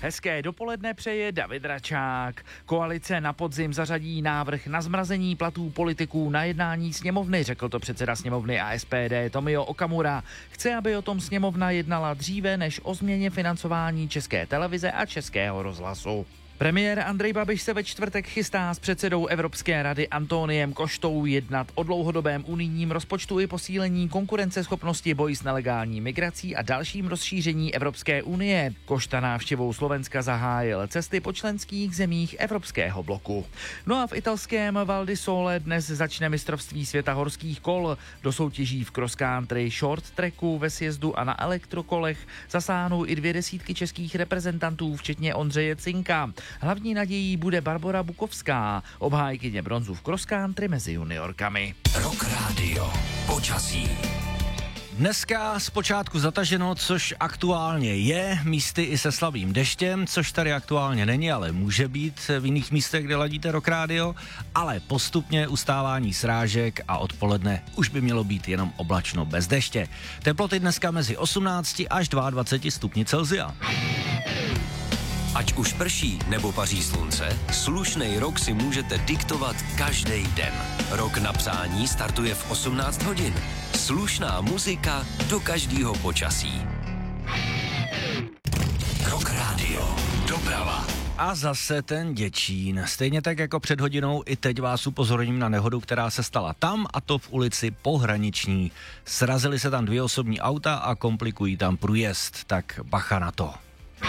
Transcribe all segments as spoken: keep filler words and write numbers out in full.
Hezké dopoledne přeje David Račák. Koalice na podzim zařadí návrh na zmrazení platů politiků na jednání sněmovny, řekl to předseda sněmovny a S P D Tomio Okamura. Chce, aby o tom sněmovna jednala dříve než o změně financování České televize a Českého rozhlasu. Premiér Andrej Babiš se ve čtvrtek chystá s předsedou Evropské rady Antoniem Coštou jednat o dlouhodobém unijním rozpočtu i posílení konkurenceschopnosti, boji s nelegální migrací a dalším rozšíření Evropské unie. Cošta návštěvou Slovenska zahájil cesty po členských zemích Evropského bloku. No a v italském Val di Sole dnes začne mistrovství světa horských kol. Do soutěží v cross country, short tracku, ve sjezdu a na elektrokolech zasáhnou i dvě desítky českých reprezentantů, včetně Ondřeje Cinka. Hlavní nadějí bude Barbora Bukovská, obhájkyně bronzu v cross country mezi juniorkami. Rock Radio. Počasí. Dneska zpočátku zataženo, což aktuálně je, místy i se slabým deštěm, což tady aktuálně není, ale může být v jiných místech, kde ladíte Rock Radio, ale postupně ustávání srážek a odpoledne už by mělo být jenom oblačno bez deště. Teploty dneska mezi osmnáct až dvacet dva stupni Celsia. Ať už prší nebo paří slunce, slušnej rok si můžete diktovat každý den. Rok na přání startuje v osmnáct hodin. Slušná muzika do každého počasí. Rock Radio. Doprava. A zase ten Děčín. Stejně tak jako před hodinou, i teď vás upozorním na nehodu, která se stala tam, a to v ulici Pohraniční. Srazily se tam dvě osobní auta a komplikují tam průjezd, tak bacha na to.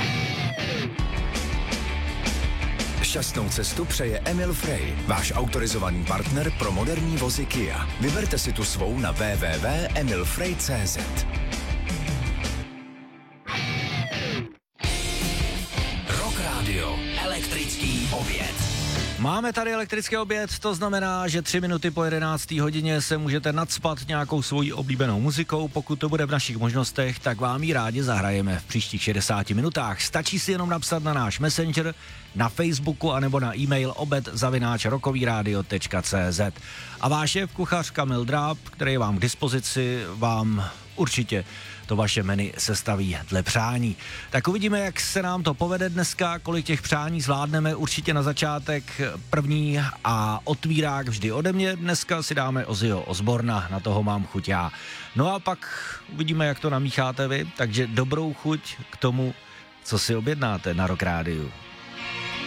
Šťastnou cestu přeje Emil Frey, váš autorizovaný partner pro moderní vozy Kia. Vyberte si tu svou na w w w tečka emil frey tečka c z. Rock Radio. Elektrický oběd. Máme tady elektrický oběd, to znamená, že tři minuty po jedenácté hodině se můžete nacpat nějakou svojí oblíbenou muzikou. Pokud to bude v našich možnostech, tak vám ji rádi zahrajeme v příštích šedesáti minutách. Stačí si jenom napsat na náš Messenger, na Facebooku anebo na e-mail obed zavináč rokovýradio tečka c z. A váš šéf kuchař Kamil Dráb, který je vám k dispozici, vám určitě to vaše menu sestaví dle přání. Tak uvidíme, jak se nám to povede dneska, kolik těch přání zvládneme. Určitě na začátek první a otvírák vždy ode mě. Dneska si dáme Ozzyho Osborna, na toho mám chuť já. No a pak uvidíme, jak to namícháte vy, takže dobrou chuť k tomu, co si objednáte na Rock Rádiu.